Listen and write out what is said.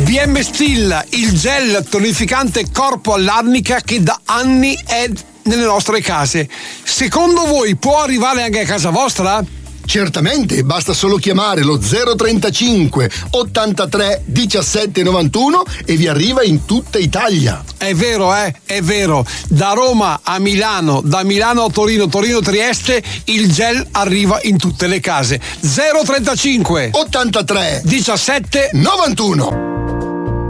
DM Still, il gel tonificante corpo all'arnica che da anni è nelle nostre case. Secondo voi può arrivare anche a casa vostra? Certamente, basta solo chiamare lo 035 83 17 91 e vi arriva in tutta Italia. È vero, è vero. Da Roma a Milano, da Milano a Torino, Torino a Trieste, il gel arriva in tutte le case. 035 83 17 91.